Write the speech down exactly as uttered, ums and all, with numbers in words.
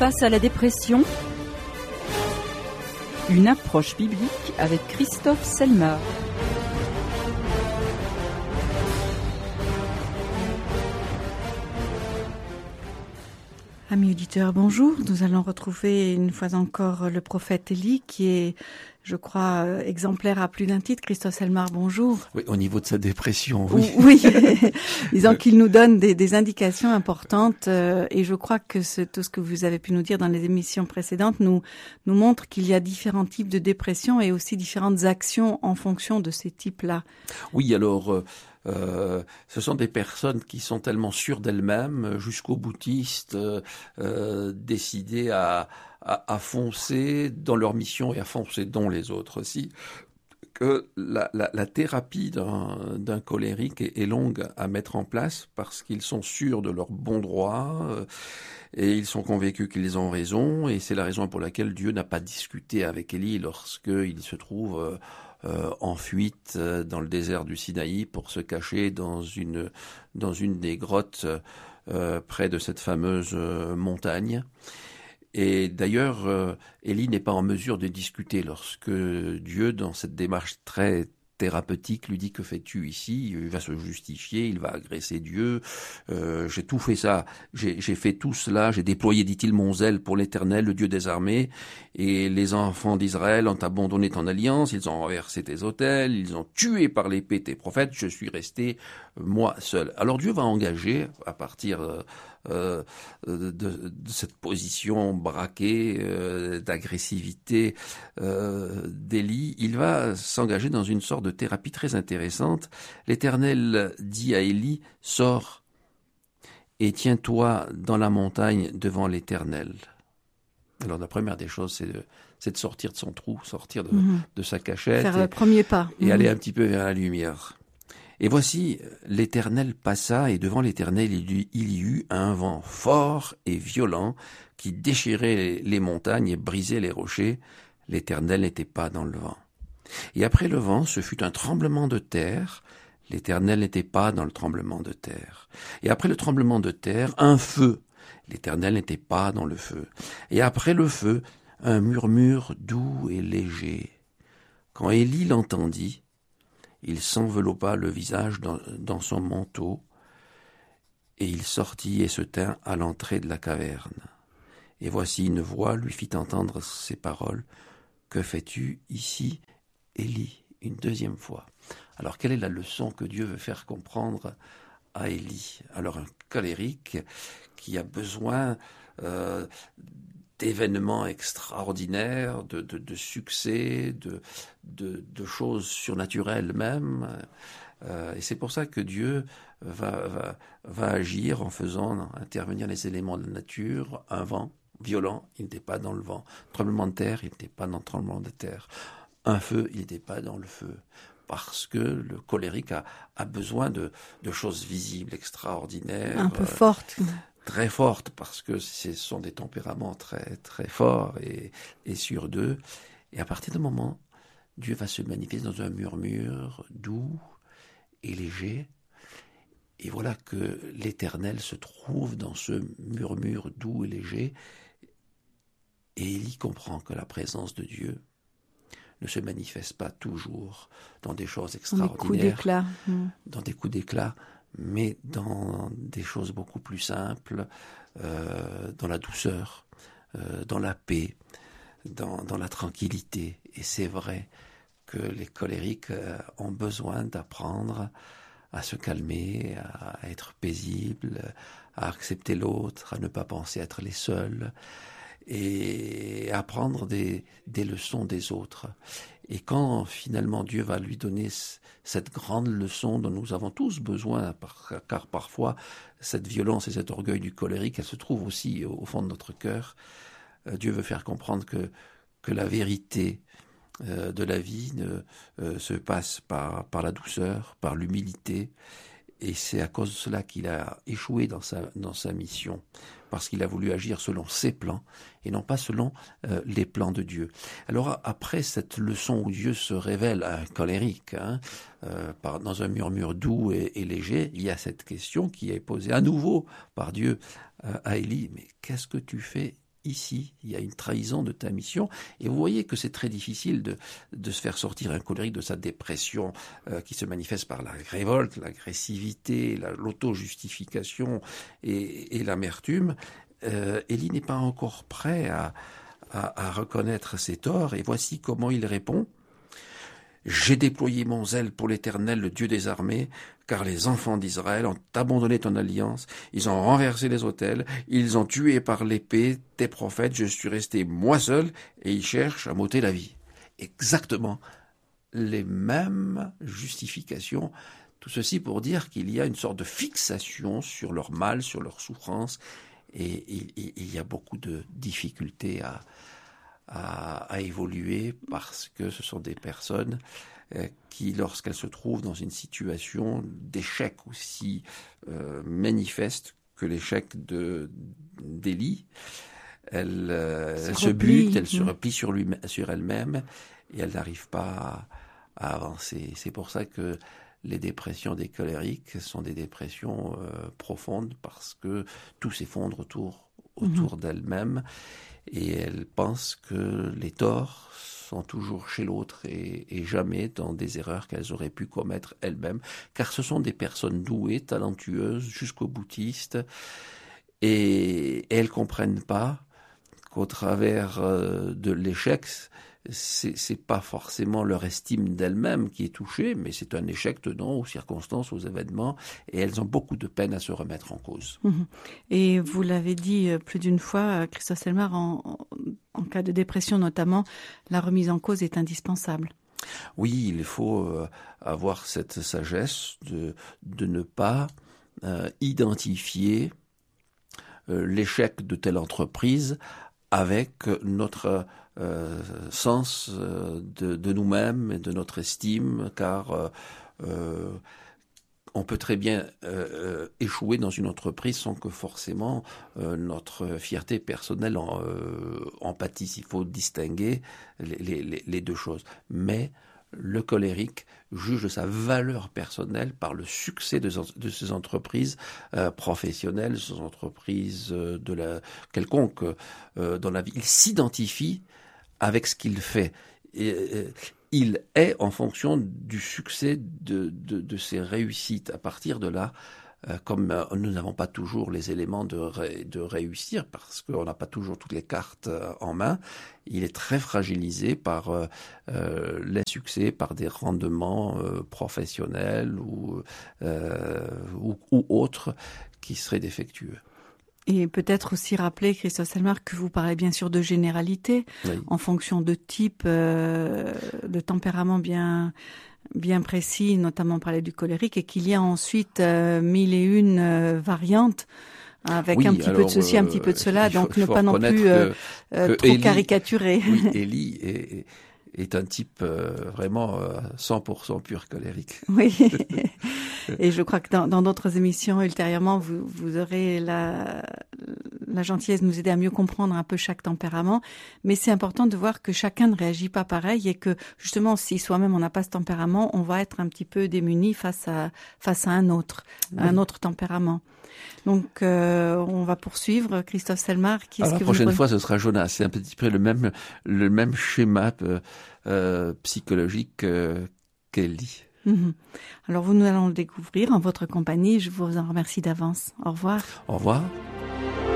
Face à la dépression, une approche biblique avec Christophe Selmar. Amis auditeurs, bonjour. Nous allons retrouver une fois encore le prophète Élie qui est, je crois, exemplaire à plus d'un titre. Christophe Selmar, bonjour. Oui, au niveau de sa dépression, oui. Oui, disons qu'il nous donne des, des indications importantes euh, et je crois que ce, tout ce que vous avez pu nous dire dans les émissions précédentes nous, nous montre qu'il y a différents types de dépression et aussi différentes actions en fonction de ces types-là. Oui, alors... Euh... Euh, ce sont des personnes qui sont tellement sûres d'elles-mêmes, jusqu'aux boutistes, euh, euh, décidées à, à, à foncer dans leur mission et à foncer dans les autres aussi, que la, la, la thérapie d'un, d'un colérique est, est longue à mettre en place parce qu'ils sont sûrs de leur bon droit euh, et ils sont convaincus qu'ils ont raison, et c'est la raison pour laquelle Dieu n'a pas discuté avec Élie lorsqu'il se trouve... Euh, Euh, en fuite euh, dans le désert du Sinaï pour se cacher dans une dans une des grottes euh, près de cette fameuse euh, montagne. Et d'ailleurs, euh, Élie n'est pas en mesure de discuter lorsque Dieu, dans cette démarche très thérapeutique, lui dit: que fais-tu ici? Il va se justifier, il va agresser Dieu. Euh, j'ai tout fait ça, j'ai, j'ai fait tout cela, j'ai déployé, dit-il, mon zèle pour l'Éternel, le Dieu des armées, et les enfants d'Israël ont abandonné ton alliance, ils ont renversé tes autels, ils ont tué par l'épée tes prophètes, je suis resté moi seul. Alors Dieu va engager, à partir euh, euh, de, de cette position braquée, euh, d'agressivité euh, d'Élie, il va s'engager dans une sorte de thérapie très intéressante. L'Éternel dit à Élie: sors et tiens-toi dans la montagne devant l'Éternel. Alors la première des choses, c'est de, c'est de sortir de son trou, sortir de, mmh. de sa cachette. Faire et, le premier pas. Et mmh. aller un petit peu vers la lumière. Et voici, l'Éternel passa, et devant l'Éternel, il y eut un vent fort et violent qui déchirait les montagnes et brisait les rochers. L'Éternel n'était pas dans le vent. Et après le vent, ce fut un tremblement de terre. L'Éternel n'était pas dans le tremblement de terre. Et après le tremblement de terre, un feu. L'Éternel n'était pas dans le feu. Et après le feu, un murmure doux et léger. Quand Élie l'entendit, il s'enveloppa le visage dans, dans son manteau, et il sortit et se tint à l'entrée de la caverne. Et voici une voix lui fit entendre ces paroles: que fais-tu ici, Élie? Une deuxième fois. Alors quelle est la leçon que Dieu veut faire comprendre à Élie? Alors un colérique qui a besoin euh, d'événements extraordinaires, de, de, de succès, de, de, de choses surnaturelles même. Euh, et c'est pour ça que Dieu va, va, va agir en faisant intervenir les éléments de la nature. Un vent violent, il n'était pas dans le vent. Un tremblement de terre, il n'était pas dans le tremblement de terre. Un feu, il n'était pas dans le feu. Parce que le colérique a, a besoin de, de choses visibles, extraordinaires. Un peu fortes. Euh, très fortes, parce que ce sont des tempéraments très, très forts et, et sûrs d'eux. Et à partir d'un moment, Dieu va se manifester dans un murmure doux et léger. Et voilà que l'Éternel se trouve dans ce murmure doux et léger. Et Élie comprend que la présence de Dieu ne se manifeste pas toujours dans des choses extraordinaires, dans des coups d'éclat, mmh. dans des coups d'éclat, mais dans des choses beaucoup plus simples, euh, dans la douceur, euh, dans la paix, dans, dans la tranquillité. Et c'est vrai que les colériques euh, ont besoin d'apprendre à se calmer, à être paisibles, à accepter l'autre, à ne pas penser être les seuls, et apprendre des, des leçons des autres. Et quand finalement Dieu va lui donner cette grande leçon dont nous avons tous besoin, car parfois cette violence et cet orgueil du colérique, elle se trouve aussi au fond de notre cœur, Dieu veut faire comprendre que, que la vérité euh, de la vie ne, euh, se passe par, par la douceur, par l'humilité. Et c'est à cause de cela qu'il a échoué dans sa, dans sa mission, parce qu'il a voulu agir selon ses plans et non pas selon euh, les plans de Dieu. Alors après cette leçon où Dieu se révèle à un colérique, hein, euh, par, dans un murmure doux et, et léger, il y a cette question qui est posée à nouveau par Dieu euh, à Élie: mais qu'est-ce que tu fais ici, il y a une trahison de ta mission. Et vous voyez que c'est très difficile de, de se faire sortir un colérique de sa dépression euh, qui se manifeste par la révolte, l'agressivité, la, l'auto-justification et, et l'amertume. Euh, Élie n'est pas encore prêt à, à, à reconnaître ses torts, et voici comment il répond. « J'ai déployé mon zèle pour l'Éternel, le Dieu des armées, car les enfants d'Israël ont abandonné ton alliance, ils ont renversé les autels, ils ont tué par l'épée tes prophètes, je suis resté moi seul, et ils cherchent à m'ôter la vie. » Exactement les mêmes justifications, tout ceci pour dire qu'il y a une sorte de fixation sur leur mal, sur leur souffrance, et il y a beaucoup de difficultés à À, à évoluer parce que ce sont des personnes euh, qui, lorsqu'elles se trouvent dans une situation d'échec aussi euh, manifeste que l'échec de d'Élie, elles, euh, elles se butent, elles se replient sur, lui, sur elles-mêmes et elles n'arrivent pas à, à avancer. C'est pour ça que les dépressions des colériques sont des dépressions euh, profondes parce que tout s'effondre autour, autour mmh. d'elles-mêmes. Et elles pensent que les torts sont toujours chez l'autre et, et jamais dans des erreurs qu'elles auraient pu commettre elles-mêmes, car ce sont des personnes douées, talentueuses, jusqu'au boutiste, et, et elles comprennent pas qu'au travers euh, de l'échec, c'est, c'est pas forcément leur estime d'elles-mêmes qui est touchée, mais c'est un échec tenant aux circonstances, aux événements, et elles ont beaucoup de peine à se remettre en cause. Et vous l'avez dit plus d'une fois, Christophe Selmar, en, en cas de dépression notamment, la remise en cause est indispensable. Oui, il faut euh, avoir cette sagesse de, de ne pas euh, identifier euh, l'échec de telle entreprise avec notre euh, sens de, de nous-mêmes et de notre estime, car euh, euh, on peut très bien euh, échouer dans une entreprise sans que forcément euh, notre fierté personnelle en, euh, en pâtisse. Il faut distinguer les, les, les deux choses. Mais le colérique juge de sa valeur personnelle par le succès de, de ses entreprises euh, professionnelles, ses entreprises euh, de la quelconque euh, dans la vie. Il s'identifie avec ce qu'il fait. Et, euh, il est en fonction du succès de, de, de ses réussites. À partir de là, euh, comme euh, nous n'avons pas toujours les éléments de, ré, de réussir, parce qu'on n'a pas toujours toutes les cartes euh, en main, il est très fragilisé par euh, euh, les succès, par des rendements euh, professionnels ou, euh, ou, ou autres qui seraient défectueux. Et peut-être aussi rappeler, Christophe Selmar, que vous parlez bien sûr de généralité, oui. en fonction de type, euh, de tempérament bien bien précis, notamment parler du colérique, et qu'il y a ensuite euh, mille et une euh, variantes avec oui, un petit alors, peu de ceci, euh, un petit peu de cela, faut, donc ne pas non plus euh, que, euh, que trop Élie, caricaturer. Oui, Élie est, est un type euh, vraiment euh, cent pour cent pur colérique. Oui, et je crois que dans, dans d'autres émissions ultérieurement, vous, vous aurez la, la gentillesse de nous aider à mieux comprendre un peu chaque tempérament. Mais c'est important de voir que chacun ne réagit pas pareil et que justement, si soi-même on n'a pas ce tempérament, on va être un petit peu démuni face à face à un autre, oui. un autre tempérament. Donc, euh, on va poursuivre. Christophe Selmar, qui est-ce Alors, que la prochaine vous... fois, ce sera Jonas. C'est un petit peu le même, le même schéma euh, euh, psychologique euh, qu'Élie. Mmh. Alors, vous, nous allons le découvrir en votre compagnie. Je vous en remercie d'avance. Au revoir. Au revoir.